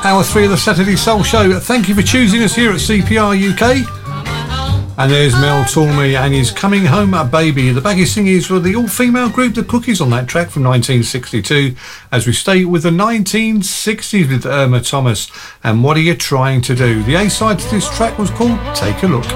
Hour 3 of the Saturday Soul Show. Thank you for choosing us here at CPR UK. And there's Mel Tormey and his Coming Home Baby. The Baggy Singers were the all-female group The Cookies on that track from 1962, as we stay with the 1960s with Irma Thomas and What Are You Trying to Do. The A-side to this track was called Take a Look.